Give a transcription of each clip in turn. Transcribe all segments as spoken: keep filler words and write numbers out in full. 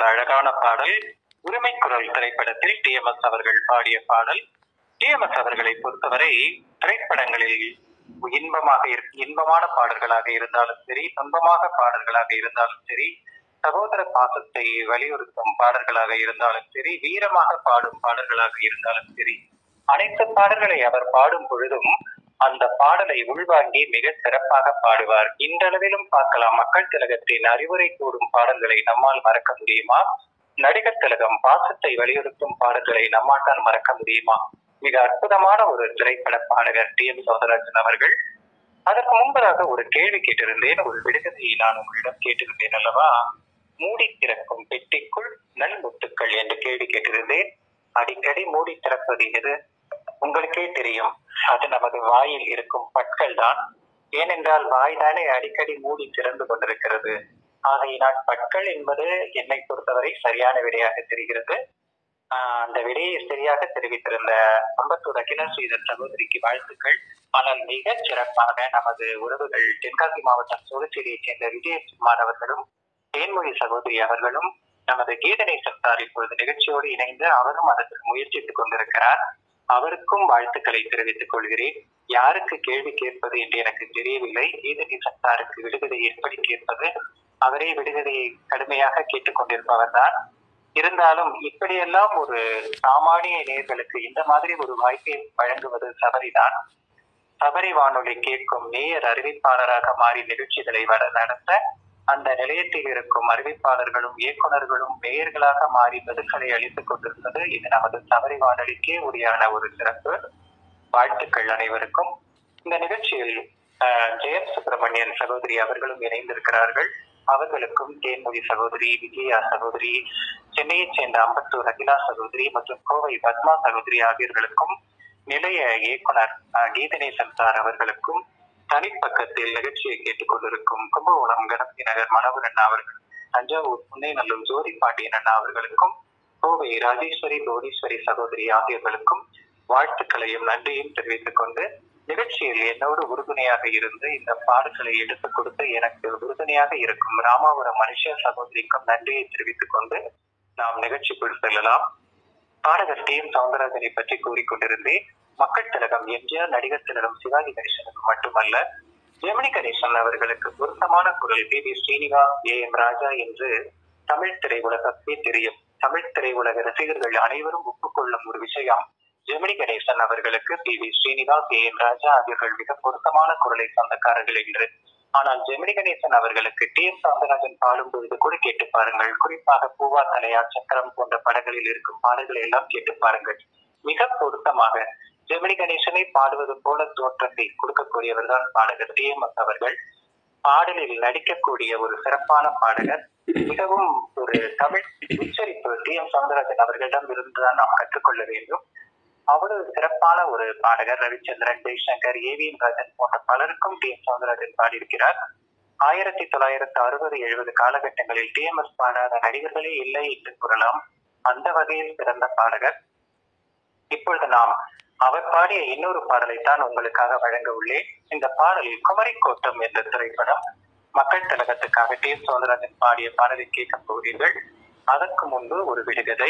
அழகான பாடல். உரிமை குரல் திரைப்படத்தில் டி எம் எஸ் அவர்கள் பாடிய பாடல். டி எம் எஸ் அவர்களை பொறுத்தவரை திரைப்படங்களில் இன்பமாக இன்பமான பாடல்களாக இருந்தாலும் சரி, சொந்தமாக பாடல்களாக இருந்தாலும் சரி, சகோதர பாசத்தை வலியுறுத்தும் பாடல்களாக இருந்தாலும் சரி, வீரமாக பாடும் பாடல்களாக இருந்தாலும் சரி, அனைத்து பாடல்களை அவர் பாடும் பொழுதும் அந்த பாடலை உள்வாங்கி மிக சிறப்பாக பாடுவார். இன்றளவிலும் பார்க்கலாம், மக்கள் திலகத்தின் அறிவுரை கூறும் பாடல்களை நம்மால் மறக்க முடியுமா? நடிகர் திலகம் பாசத்தை வலியுறுத்தும் பாடல்களை நம்மால் தான் மறக்க முடியுமா? மிக அற்புதமான ஒரு திரைப்பட பாடகர் டி எம் சௌந்தரராஜன் அவர்கள். அதற்கு முன்பதாக ஒரு கேள்வி கேட்டிருந்தேன், ஒரு விடுகதையை நான் உங்களிடம் கேட்டிருந்தேன் அல்லவா? மூடி திறக்கும் பெட்டிக்குள் நல் முத்துக்கள் என்று கேள்வி கேட்டிருந்தேன். அடிக்கடி மூடி திறப்பது எது? உங்களுக்கே தெரியும், அது நமது வாயில் இருக்கும் பற்கள் தான். ஏனென்றால் வாய் தானே அடிக்கடி மூடி திறந்து கொண்டிருக்கிறது. ஆகையினால் பற்கள் என்பது என்னை பொறுத்தவரை சரியான விடையாக தெரிகிறது. ஆஹ் அந்த விடையை சரியாக தெரிவித்திருந்த அம்பத்தூர் அகிலா ஸ்ரீதர் சகோதரிக்கு வாழ்த்துக்கள். ஆனால் மிக சிறப்பாக நமது உறவுகள் தென்காசி மாவட்டம் சோழச்சேரியைச் சேர்ந்த விஜயகுமார் அவர்களும் தேன்மொழி சகோதரி அவர்களும் நமது கீதநேசன் சார் இப்பொழுது நிகழ்ச்சியோடு இணைந்து அவரும் அதற்கு முயற்சித்துக் கொண்டிருக்கிறார். அவருக்கும் வாழ்த்துக்களை தெரிவித்துக் கொள்கிறேன். யாருக்கு கேள்வி கேட்பது என்று எனக்கு தெரியவில்லை. கீதநேசன் சாருக்கு விடுகதை எப்படி கேட்பது? அவரே விடுகதையை கடுமையாக கேட்டுக் கொண்டிருப்பவர் தான். இருந்தாலும் இப்படியெல்லாம் ஒரு சாமானிய நேயர்களுக்கு இந்த மாதிரி ஒரு வாய்ப்பை வழங்குவது சபரிதான். சபரி வானொலி கேட்கும் நேயர் அறிவிப்பாளராக மாறி நிகழ்ச்சிகளை வர நடத்த அந்த நிலையத்தில் இருக்கும் அறிவிப்பாளர்களும் இயக்குநர்களும் நேயர்களாக மாறி பதில்களை அளித்துக் கொண்டிருந்தது இது நமது சபரி வானொலிக்கே உரியான ஒரு சிறப்பு. வாழ்த்துக்கள் அனைவருக்கும். இந்த நிகழ்ச்சியில் ஜெயம் சுப்பிரமணியன் சகோதரி அவர்களும் இணைந்திருக்கிறார்கள். அவர்களுக்கும் தேன்மொழி சகோதரி, விஜயா சகோதரி, சென்னையைச் சேர்ந்த அம்பத்தூர் அகிலா சகோதரி மற்றும் கோவை பத்மா சகோதரி ஆகியோர்களுக்கும், நிலைய இயக்குனர் கீதநேசன் சார் அவர்களுக்கும், தனிப்பக்கத்தில் நிகழ்ச்சியை கேட்டுக் கொண்டிருக்கும் கும்பகோணம் கணபதி நகர் மனோகர் அண்ணா அவர்கள், தஞ்சாவூர் புன்னைநல்லூர் ஜோதி பாண்டியன் அண்ணா அவர்களுக்கும், கோவை ராஜேஸ்வரி புவனேஸ்வரி சகோதரி ஆகியோர்களுக்கும் வாழ்த்துக்களையும் நன்றியும் தெரிவித்துக் கொண்டு, நிகழ்ச்சியில் என்னோடு உறுதுணையாக இருந்து இந்த பாடல்களை எடுத்துக் கொடுத்து எனக்கு உறுதுணையாக இருக்கும் ராமாபுரம் மனுஷ சகோதரிக்கும் நன்றியை தெரிவித்துக் கொண்டு நாம் நிகழ்ச்சிக்குள் செல்லலாம். பாடகர் டி எம் சௌந்தரராஜனை பற்றி கூறிக்கொண்டிருந்தேன். மக்கள் திலகம் எம்ஜிஆர், நடிகர் திலகம் சிவாஜி கணேசனுக்கு மட்டுமல்ல, ஜெமினி கணேசன் அவர்களுக்கு பொருத்தமான குரல் P V Srinivas, A M ராஜா என்று தமிழ் திரையுலகத்தை தெரியும். தமிழ் திரையுலக ரசிகர்கள் அனைவரும் ஒப்புக்கொள்ளும் ஒரு விஷயம், ஜெமினி கணேசன் அவர்களுக்கு P V Srinivas, A M ராஜா ஆகியோர்கள் மிக பொருத்தமான குரலை சொந்தக்காரர்கள் என்று. ஆனால் ஜெமினி கணேசன் அவர்களுக்கு டி எம் சௌந்தரராஜன் பாடும் பொழுது கூட கேட்டு பாருங்கள். குறிப்பாக பூவா தலையா, சக்கரம் போன்ற படங்களில் இருக்கும் பாடல்களை எல்லாம் கேட்டு பாருங்கள். மிக பொருத்தமாக ஜெமினி கணேசனை பாடுவது போல தோற்றத்தை கொடுக்கக்கூடியவர் தான் பாடகர் டி எம் எஸ் அவர்கள். பாடலில் நடிக்கக்கூடிய ஒரு சிறப்பான பாடகர். மிகவும் ஒரு தமிழ் உச்சரிப்பு டி எம் சௌந்தரராஜன் அவர்களிடம் இருந்துதான் நாம் கற்றுக்கொள்ள வேண்டும். அவ்வளவு சிறப்பான ஒரு பாடகர். Ravichandran, Jaishankar, A V M Rajan போன்ற பலருக்கும் டி எம் சௌந்தரராஜன் பாடியிருக்கிறார். ஆயிரத்தி தொள்ளாயிரத்தி அறுபது எழுபது காலகட்டங்களில் டி எம் எஸ் பாடாத நடிகர்களே இல்லை என்று கூறலாம். அந்த வகையில் சிறந்த பாடகர். இப்பொழுது நாம் அவர் பாடிய இன்னொரு பாடலைத்தான் உங்களுக்காக வழங்க உள்ளேன். இந்த பாடல் குமரிக்கோட்டம் என்ற திரைப்படம். மக்கள் திலகத்துக்காக டி எம் சௌந்தரராஜன் பாடிய பாடலை கேட்கப் போகிறீர்கள். அதற்கு முன்பு ஒரு விடுகதை.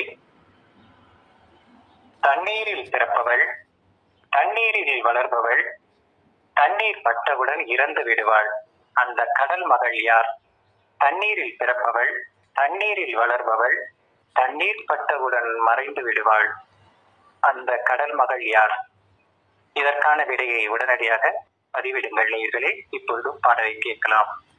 தண்ணீரில் பிறப்பவள், தண்ணீரில் வளர்பவள், தண்ணீர் பட்டவுடன் இறந்து விடுவாள். அந்த கடல் மகள் யார்? தண்ணீரில் பிறப்பவள், தண்ணீரில் வளர்பவள், தண்ணீர் பட்டவுடன் மறைந்து விடுவாள். அந்த கடல் மகள் யார்? இதற்கான விடையை உடனடியாக பதிவிடுங்கள் நேயர்களே. இப்பொழுதும் பாடலை கேட்கலாம்.